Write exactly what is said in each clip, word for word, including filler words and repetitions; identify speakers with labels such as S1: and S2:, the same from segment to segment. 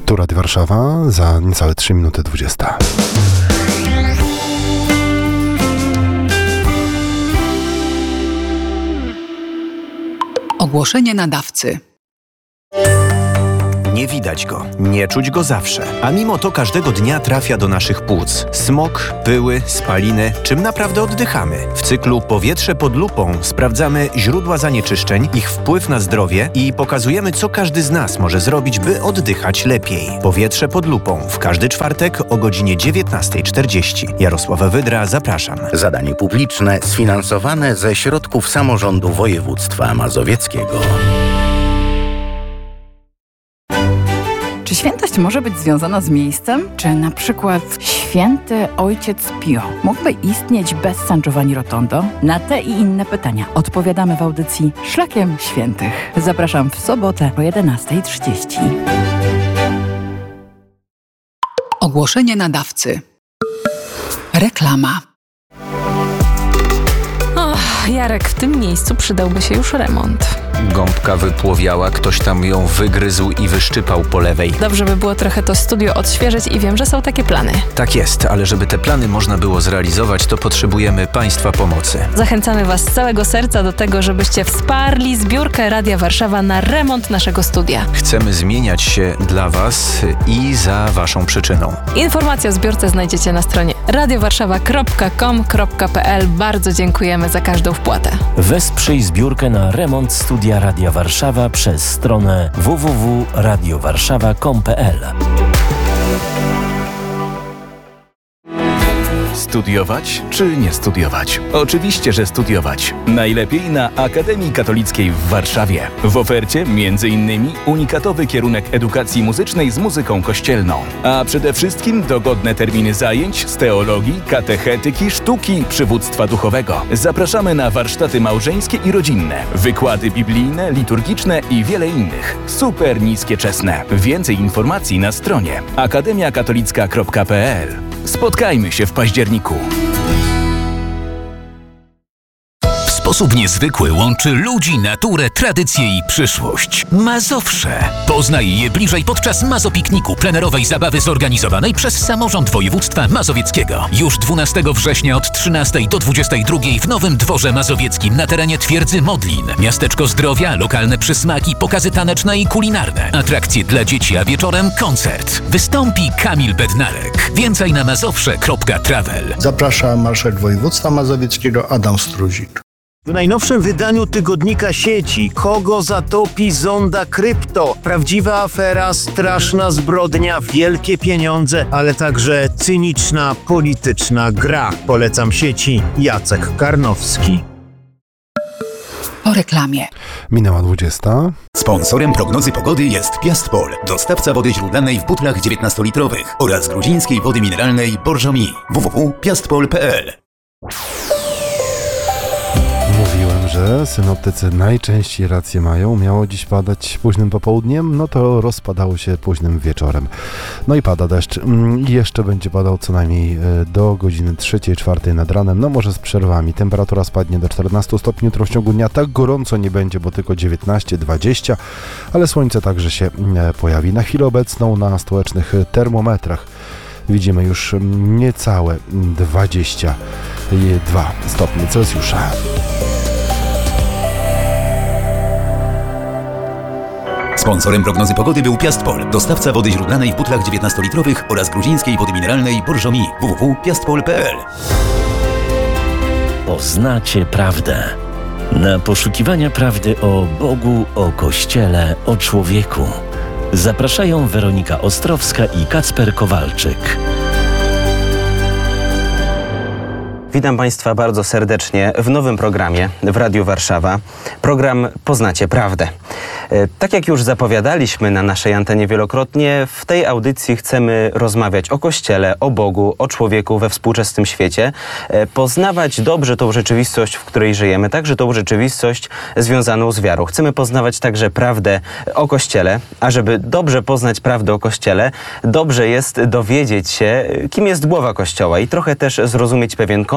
S1: Tu Radio Warszawa, za niecałe trzy minuty dwudziesta.
S2: Ogłoszenie nadawcy.
S3: Nie widać go, nie czuć go zawsze, a mimo to każdego dnia trafia do naszych płuc. Smog, pyły, spaliny, czym naprawdę oddychamy? W cyklu Powietrze pod lupą sprawdzamy źródła zanieczyszczeń, ich wpływ na zdrowie i pokazujemy, co każdy z nas może zrobić, by oddychać lepiej. Powietrze pod lupą w każdy czwartek o godzinie dziewiętnasta czterdzieści. Jarosław Wydra, zapraszam.
S4: Zadanie publiczne sfinansowane ze środków samorządu województwa mazowieckiego.
S5: Czy świętość może być związana z miejscem? Czy na przykład święty ojciec Pio mógłby istnieć bez San Giovanni Rotondo? Na te i inne pytania odpowiadamy w audycji Szlakiem Świętych. Zapraszam w sobotę o jedenasta trzydzieści.
S2: Ogłoszenie nadawcy. Reklama.
S6: Och, Jarek, w tym miejscu przydałby się już remont.
S3: Gąbka wypłowiała, ktoś tam ją wygryzł i wyszczypał po lewej.
S6: Dobrze by było trochę to studio odświeżyć i wiem, że są takie plany.
S3: Tak jest, ale żeby te plany można było zrealizować, to potrzebujemy Państwa pomocy.
S6: Zachęcamy Was z całego serca do tego, żebyście wsparli zbiórkę Radia Warszawa na remont naszego studia.
S3: Chcemy zmieniać się dla Was i za Waszą przyczyną.
S6: Informacje o zbiórce znajdziecie na stronie radiowarszawa kropka com kropka pe el. Bardzo dziękujemy za każdą wpłatę.
S7: Wesprzyj zbiórkę na remont studia Radia Warszawa przez stronę w w w kropka radio warszawa kropka com kropka pe el.
S8: Studiować czy nie studiować? Oczywiście, że studiować. Najlepiej na Akademii Katolickiej w Warszawie. W ofercie między innymi unikatowy kierunek edukacji muzycznej z muzyką kościelną. A przede wszystkim dogodne terminy zajęć z teologii, katechetyki, sztuki, przywództwa duchowego. Zapraszamy na warsztaty małżeńskie i rodzinne, wykłady biblijne, liturgiczne i wiele innych. Super niskie czesne. Więcej informacji na stronie akademia katolicka kropka pe el. Spotkajmy się w październiku.
S9: W sposób niezwykły łączy ludzi, naturę, tradycję i przyszłość. Mazowsze. Poznaj je bliżej podczas Mazopikniku, plenerowej zabawy zorganizowanej przez Samorząd Województwa Mazowieckiego. Już dwunastego września od trzynastej do dwudziestej drugiej w Nowym Dworze Mazowieckim na terenie Twierdzy Modlin. Miasteczko zdrowia, lokalne przysmaki, pokazy taneczne i kulinarne. Atrakcje dla dzieci, a wieczorem koncert. Wystąpi Kamil Bednarek. Więcej na mazowsze kropka travel.
S10: Zaprasza marszałek województwa mazowieckiego Adam Struzik.
S11: W najnowszym wydaniu tygodnika sieci Kogo zatopi zonda krypto? Prawdziwa afera, straszna zbrodnia, wielkie pieniądze, ale także cyniczna, polityczna gra. Polecam sieci. Jacek Karnowski.
S2: Po reklamie.
S1: Minęła dwudziesta.
S12: Sponsorem prognozy pogody jest Piastpol, dostawca wody źródlanej w butlach dziewiętnastolitrowych oraz gruzińskiej wody mineralnej Borżomi. w w w kropka piastpol kropka pe el.
S1: Mówiłem, że synoptycy najczęściej rację mają. Miało dziś padać późnym popołudniem, no to rozpadało się późnym wieczorem. No i pada deszcz. I jeszcze będzie padał co najmniej do godziny trzeciej, czwartej nad ranem, no może z przerwami. Temperatura spadnie do czternastu stopni jutro w ciągu dnia. Tak gorąco nie będzie, bo tylko dziewiętnaście dwadzieścia, ale słońce także się pojawi. Na chwilę obecną na stołecznych termometrach widzimy już niecałe dwadzieścia dwa stopnie Celsjusza.
S12: Sponsorem prognozy pogody był Piastpol, dostawca wody źródlanej w butlach dziewiętnastolitrowych oraz gruzińskiej wody mineralnej Borżomi. w w w kropka piastpol kropka pe el.
S7: Poznacie prawdę. Na poszukiwania prawdy o Bogu, o Kościele, o człowieku zapraszają Weronika Ostrowska i Kacper Kowalczyk.
S13: Witam Państwa bardzo serdecznie w nowym programie w Radiu Warszawa. Program Poznacie Prawdę. Tak jak już zapowiadaliśmy na naszej antenie wielokrotnie, w tej audycji chcemy rozmawiać o Kościele, o Bogu, o człowieku we współczesnym świecie, poznawać dobrze tą rzeczywistość, w której żyjemy, także tą rzeczywistość związaną z wiarą. Chcemy poznawać także prawdę o Kościele, a żeby dobrze poznać prawdę o Kościele, dobrze jest dowiedzieć się, kim jest głowa Kościoła i trochę też zrozumieć pewien kontekst,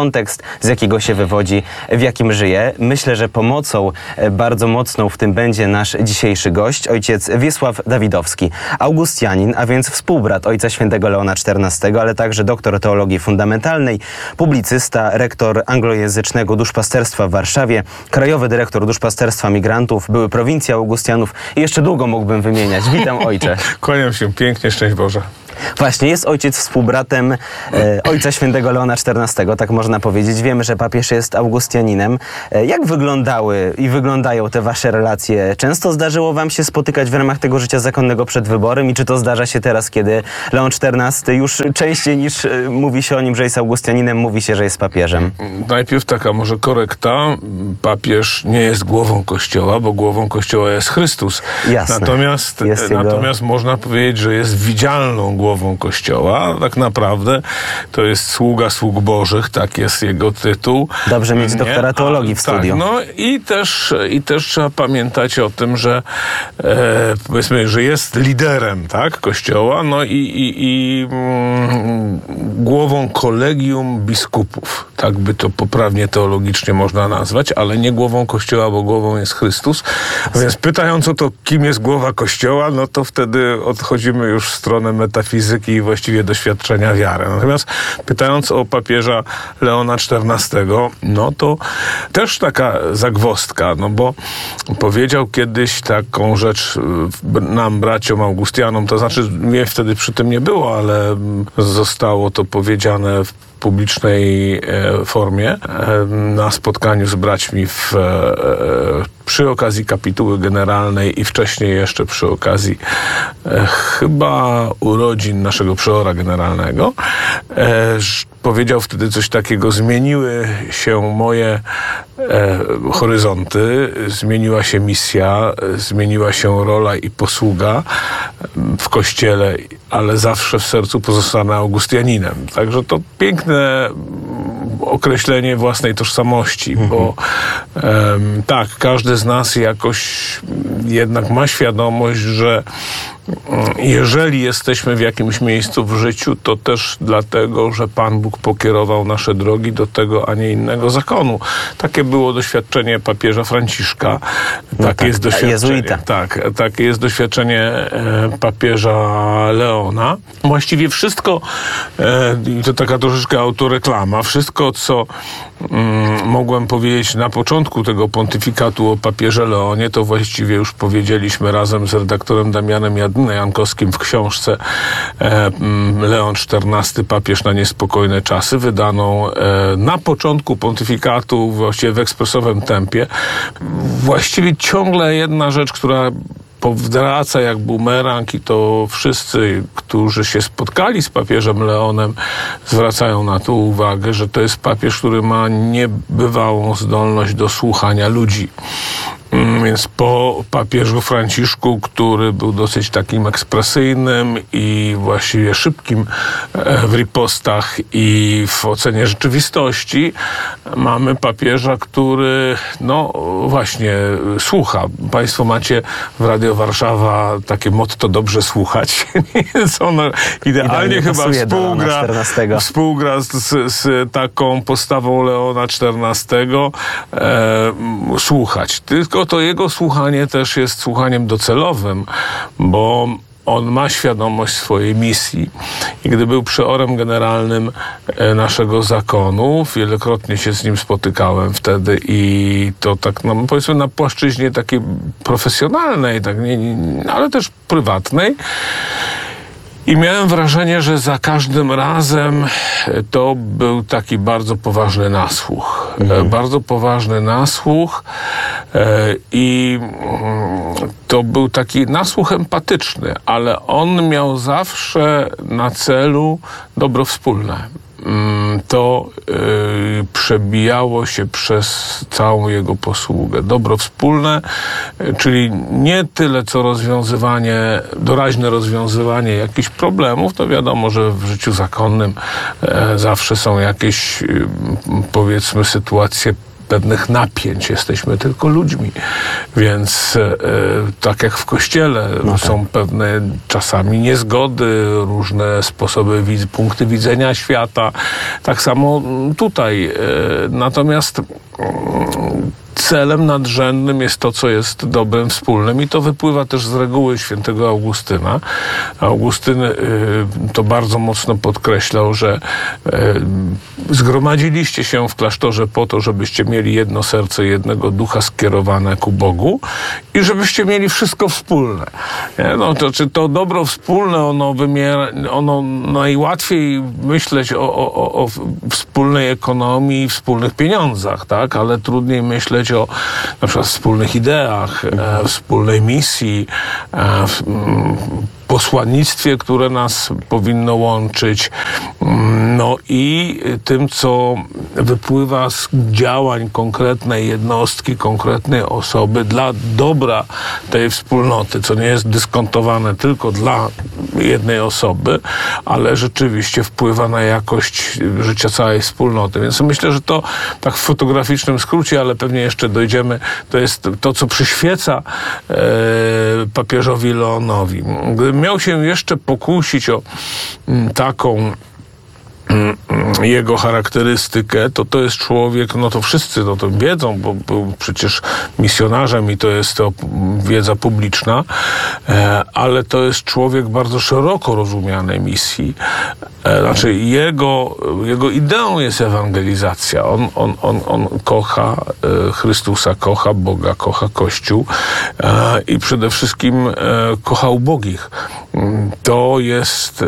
S13: kontekst, z jakiego się wywodzi, w jakim żyje. Myślę, że pomocą bardzo mocną w tym będzie nasz dzisiejszy gość, ojciec Wiesław Dawidowski, augustianin, a więc współbrat Ojca Świętego Leona czternastego, ale także doktor teologii fundamentalnej, publicysta, rektor anglojęzycznego duszpasterstwa w Warszawie, krajowy dyrektor duszpasterstwa migrantów, były prowincja Augustianów i jeszcze długo mógłbym wymieniać. Witam, ojcze.
S14: Kłaniam się pięknie, szczęść Boże.
S13: Właśnie, jest ojciec współbratem e, Ojca Świętego Leona czternastego, tak można powiedzieć. Wiemy, że papież jest augustianinem. E, jak wyglądały i wyglądają te wasze relacje? Często zdarzyło wam się spotykać w ramach tego życia zakonnego przed wyborem i czy to zdarza się teraz, kiedy Leon czternasty już częściej niż e, mówi się o nim, że jest augustianinem, mówi się, że jest papieżem?
S14: Najpierw taka może korekta. Papież nie jest głową Kościoła, bo głową Kościoła jest Chrystus.
S13: Jasne.
S14: Natomiast,
S13: jest jego...
S14: natomiast można powiedzieć, że jest widzialną głową Kościoła. Tak naprawdę to jest sługa sług Bożych, tak jest jego tytuł.
S13: Dobrze mieć nie? doktora teologii w studiu.
S14: Tak, no i też, i też trzeba pamiętać o tym, że e, powiedzmy, że jest liderem, tak, Kościoła, no i, i, i mm, głową kolegium biskupów. Tak by to poprawnie teologicznie można nazwać, ale nie głową Kościoła, bo głową jest Chrystus. A więc pytając o to, kim jest głowa Kościoła, no to wtedy odchodzimy już w stronę metafizyki i właściwie doświadczenia wiary. Natomiast pytając o papieża Leona czternastego, no to też taka zagwozdka, no bo powiedział kiedyś taką rzecz nam, braciom Augustianom, to znaczy mnie wtedy przy tym nie było, ale zostało to powiedziane w publicznej e, formie e, na spotkaniu z braćmi w, e, przy okazji kapituły generalnej i wcześniej jeszcze przy okazji e, chyba urodzin naszego przeora generalnego. E, powiedział wtedy coś takiego: zmieniły się moje e, horyzonty, zmieniła się misja, e, zmieniła się rola i posługa w Kościele, ale zawsze w sercu pozostanę augustianinem. Także to piękne określenie własnej tożsamości, mhm. bo um, tak, każdy z nas jakoś jednak ma świadomość, że jeżeli jesteśmy w jakimś miejscu w życiu, to też dlatego, że Pan Bóg pokierował nasze drogi do tego, a nie innego zakonu. Takie było doświadczenie papieża Franciszka.
S13: No
S14: takie
S13: tak,
S14: jest doświadczenie.
S13: Jezuita.
S14: Tak, takie jest doświadczenie e, papieża Leona. Właściwie wszystko, e, to taka troszeczkę autoreklama, wszystko, co mm, mogłem powiedzieć na początku tego pontyfikatu o papieże Leonie, to właściwie już powiedzieliśmy razem z redaktorem Damianem Jankowskim w książce e, Leon czternasty, papież na niespokojne czasy, wydaną e, na początku pontyfikatu, właściwie w ekspresowym tempie. Właściwie ciągle jedna rzecz, która powraca jak bumerang, i to wszyscy, którzy się spotkali z papieżem Leonem, zwracają na to uwagę, że to jest papież, który ma niebywałą zdolność do słuchania ludzi. Więc po papieżu Franciszku, który był dosyć takim ekspresyjnym i właściwie szybkim w ripostach i w ocenie rzeczywistości, mamy papieża, który no właśnie słucha. Państwo macie w Radio Warszawa takie motto "dobrze słuchać", więc ono idealnie, idealnie chyba współgra, współgra z, z, z taką postawą Leona czternastego. E, słuchać. Tylko to jego słuchanie też jest słuchaniem docelowym, bo on ma świadomość swojej misji. I gdy był przeorem generalnym naszego zakonu, wielokrotnie się z nim spotykałem wtedy i to tak, no, powiedzmy na płaszczyźnie takiej profesjonalnej, tak, nie, nie, ale też prywatnej. I miałem wrażenie, że za każdym razem to był taki bardzo poważny nasłuch. Mhm. Bardzo poważny nasłuch i to był taki nasłuch empatyczny, ale on miał zawsze na celu dobro wspólne. To yy, przebijało się przez całą jego posługę. Dobro wspólne, yy, czyli nie tyle co rozwiązywanie, doraźne rozwiązywanie jakichś problemów, to wiadomo, że w życiu zakonnym yy, zawsze są jakieś, yy, powiedzmy, sytuacje pewnych napięć. Jesteśmy tylko ludźmi, więc e, tak jak w Kościele no tak. są pewne czasami niezgody, różne sposoby, widz, punkty widzenia świata. Tak samo tutaj. E, natomiast celem nadrzędnym jest to, co jest dobrem wspólnym i to wypływa też z reguły świętego Augustyna. Augustyn y, to bardzo mocno podkreślał, że y, zgromadziliście się w klasztorze po to, żebyście mieli jedno serce, jednego ducha skierowane ku Bogu i żebyście mieli wszystko wspólne. Nie? No, to, czy to dobro wspólne, ono wymiera, ono najłatwiej myśleć o, o, o wspólnej ekonomii i wspólnych pieniądzach, tak? Ale trudniej myśleć o na przykład wspólnych ideach, e, wspólnej misji, e, w, m, posłannictwie, które nas powinno łączyć, no i tym, co wypływa z działań konkretnej jednostki, konkretnej osoby dla dobra tej wspólnoty, co nie jest dyskontowane tylko dla jednej osoby, ale rzeczywiście wpływa na jakość życia całej wspólnoty. Więc myślę, że to tak w fotograficznym skrócie, ale pewnie jeszcze dojdziemy, to jest to, co przyświeca e, papieżowi Leonowi. Gdybym miał się jeszcze pokusić o m, taką jego charakterystykę, to to jest człowiek, no to wszyscy o tym wiedzą, bo był przecież misjonarzem i to jest to wiedza publiczna, ale to jest człowiek bardzo szeroko rozumianej misji. Znaczy jego, jego ideą jest ewangelizacja. On, on, on, on kocha Chrystusa, kocha Boga, kocha Kościół i przede wszystkim kocha ubogich. To jest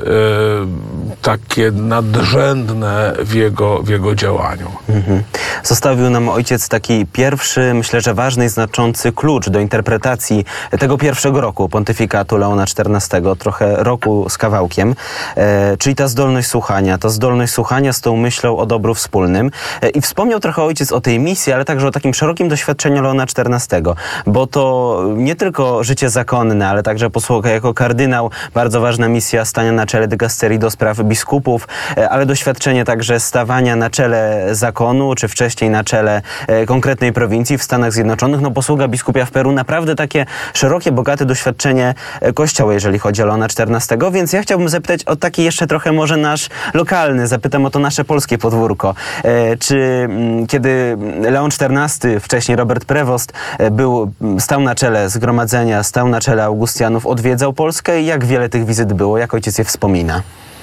S14: takie nadrzędne w jego, w jego działaniu.
S13: Mhm. Zostawił nam ojciec taki pierwszy, myślę, że ważny i znaczący klucz do interpretacji tego pierwszego roku pontyfikatu Leona czternastego, trochę roku z kawałkiem, e, czyli ta zdolność słuchania, ta zdolność słuchania z tą myślą o dobru wspólnym. E, I wspomniał trochę ojciec o tej misji, ale także o takim szerokim doświadczeniu Leona czternastego, bo to nie tylko życie zakonne, ale także posługa jako kardynał, bardzo ważna misja stania na czele dykasterii do spraw biskupów, e, ale doświadczenie także stawania na czele zakonu, czy wcześniej na czele e, konkretnej prowincji w Stanach Zjednoczonych. No posługa biskupia w Peru, naprawdę takie szerokie, bogate doświadczenie e, Kościoła, jeżeli chodzi o Leona czternastego, więc ja chciałbym zapytać o taki jeszcze trochę może nasz lokalny, zapytam o to nasze polskie podwórko. E, czy m, kiedy Leon czternasty, wcześniej Robert Prevost, e, był, stał na czele zgromadzenia, stał na czele Augustianów, odwiedzał Polskę i jak wiele tych wizyt było, jak ojciec je wspomina?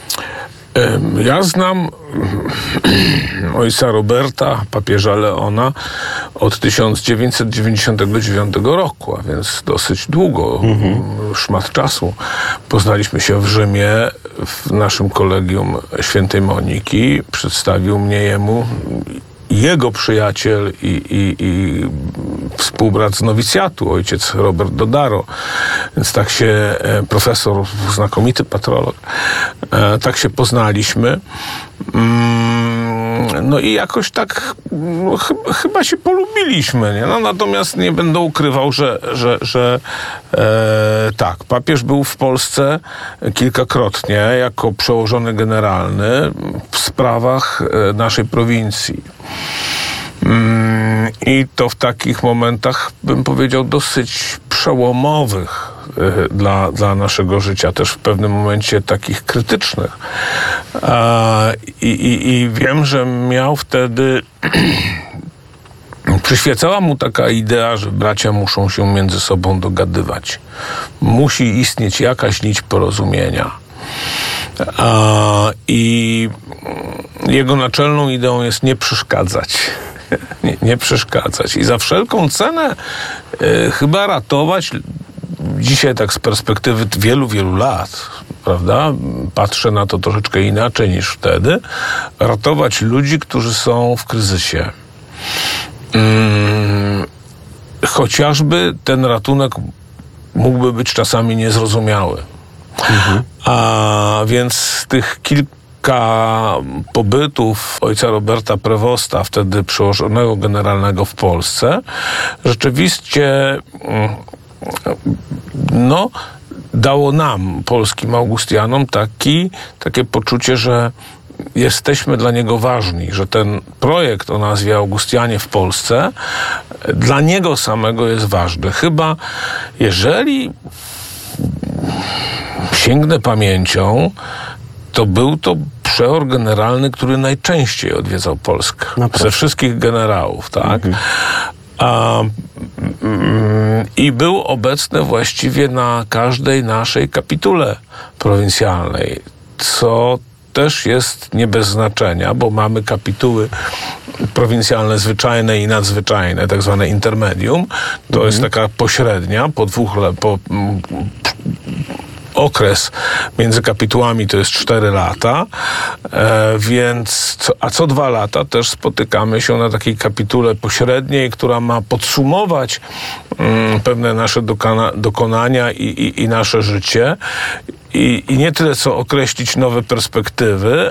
S14: Ja znam ojca Roberta, papieża Leona, od tysiąc dziewięćset dziewięćdziesiątego dziewiątego roku, a więc dosyć długo, mhm. szmat czasu. Poznaliśmy się w Rzymie, w naszym kolegium świętej Moniki. Przedstawił mnie jemu jego przyjaciel i, i, i współbrat z nowicjatu, ojciec Robert Dodaro. Więc tak się, profesor, znakomity patrolog, tak się poznaliśmy. No i jakoś tak no, ch- chyba się polubiliśmy, nie? No, natomiast nie będę ukrywał, że, że, że e, tak, papież był w Polsce kilkakrotnie jako przełożony generalny w sprawach e, naszej prowincji. Mm, I to w takich momentach, bym powiedział, dosyć przełomowych e, dla, dla naszego życia, też w pewnym momencie takich krytycznych. E, i, i, I wiem, że miał wtedy przyświecała mu taka idea, że bracia muszą się między sobą dogadywać. Musi istnieć jakaś nić porozumienia. A, I jego naczelną ideą jest nie przeszkadzać. Nie, nie przeszkadzać. I za wszelką cenę e, chyba ratować, dzisiaj tak z perspektywy wielu, wielu lat, prawda, patrzę na to troszeczkę inaczej niż wtedy, ratować ludzi, którzy są w kryzysie. Hmm, chociażby ten ratunek mógłby być czasami niezrozumiały. Mhm. A więc z tych kilka pobytów ojca Roberta Prevosta, wtedy przełożonego generalnego w Polsce, rzeczywiście no, dało nam, polskim Augustianom, taki, takie poczucie, że jesteśmy dla niego ważni, że ten projekt o nazwie Augustianie w Polsce dla niego samego jest ważny. Chyba jeżeli sięgnę pamięcią, to był to przeor generalny, który najczęściej odwiedzał Polskę.
S13: No
S14: ze wszystkich generałów, tak? Mhm. A, mm, I był obecny właściwie na każdej naszej kapitule prowincjalnej, co też jest nie bez znaczenia, bo mamy kapituły prowincjalne zwyczajne i nadzwyczajne, tak zwane intermedium. To mhm. jest taka pośrednia, po dwóch le- po m, okres między kapitułami to jest cztery lata, e, więc co, a co dwa lata też spotykamy się na takiej kapitule pośredniej, która ma podsumować mm, pewne nasze dokona, dokonania i, i, i nasze życie. I, I nie tyle co określić nowe perspektywy,